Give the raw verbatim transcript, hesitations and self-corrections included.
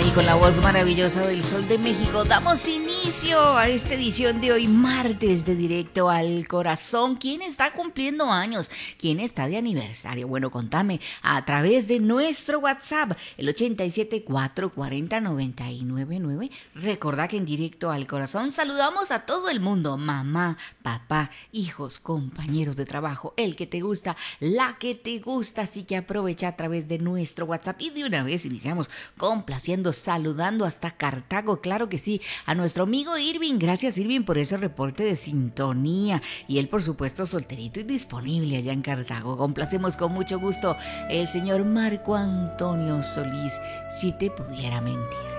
Y con la voz maravillosa del Sol de México damos inicio a esta edición de hoy, martes, de Directo al Corazón. ¿Quién está cumpliendo años? ¿Quién está de aniversario? Bueno, contame a través de nuestro WhatsApp, el ochenta y siete, cuatrocientos cuarenta, noventa y nueve nueve. Recordá que en Directo al Corazón saludamos a todo el mundo: mamá, papá, hijos, compañeros de trabajo, el que te gusta, la que te gusta. Así que aprovecha a través de nuestro WhatsApp y de una vez iniciamos complaciendo, saludando hasta Cartago, claro que sí, a nuestro amigo Irving. Gracias, Irving, por ese reporte de sintonía. Y él, por supuesto, solterito y disponible allá en Cartago. Complacemos con mucho gusto el señor Marco Antonio Solís, Si te pudiera mentir.